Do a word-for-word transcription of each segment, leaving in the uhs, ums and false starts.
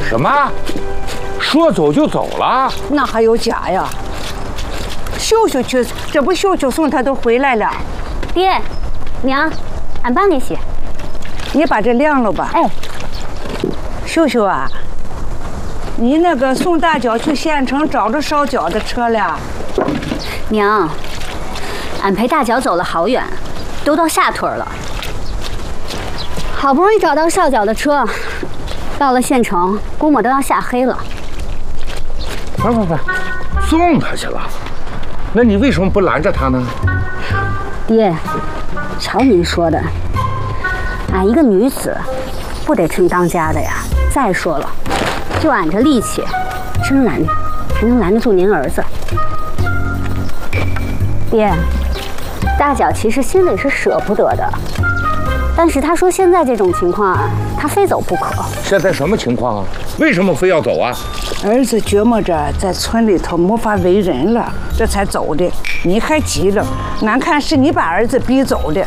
什么？说走就走了？ 那还有假呀？秀秀去，这不秀秀送他都回来了。 爹，娘，俺帮你洗。 你把这晾了吧。 哎， 秀秀啊，你那个送大脚去县城找着烧脚的车了？ 娘，俺陪大脚走了好远，都到下屯了。好不容易找到烧脚的车，到了县城，估摸都要下黑了。 不不不，送他去了。那你为什么不拦着他呢？ 爹，瞧您说的，俺一个女子，不得听当家的呀。再说了，就俺这力气，真拦还能拦得住您儿子？爹，大脚其实心里是舍不得的，但是他说现在这种情况啊，他非走不可。 现在什么情况啊？为什么非要走啊？ 儿子觉摸着在村里头没法为人了，这才走的。你还急了？俺看是你把儿子逼走的。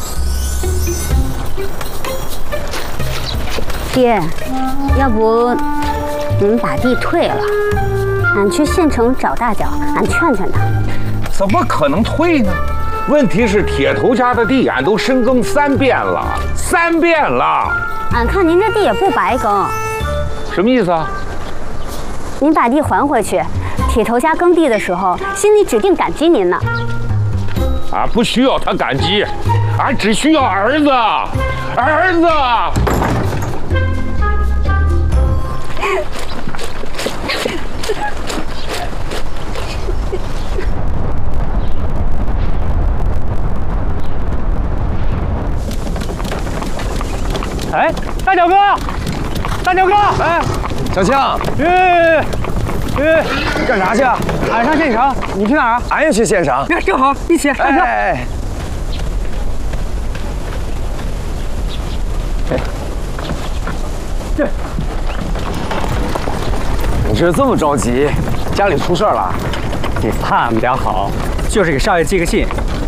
爹，要不您把地退了，俺去县城找大脚，俺劝劝他。 怎么可能退呢？问题是铁头家的地俺都深耕三遍了，三遍了。 俺看您这地也不白耕。 什么意思啊？ 您把地还回去，铁头家耕地的时候，心里指定感激您呢。 俺不需要他感激，俺只需要儿子，儿子。 哎，大脚哥，大脚哥，哎， 小强， 哎，哎， 干啥去啊？ 俺上县城，你去哪儿啊？ 俺也去县城。 那正好，一起上车。 哎， 这， 你这这么着急，家里出事了？ 你盼俺们俩好，就是给少爷寄个信，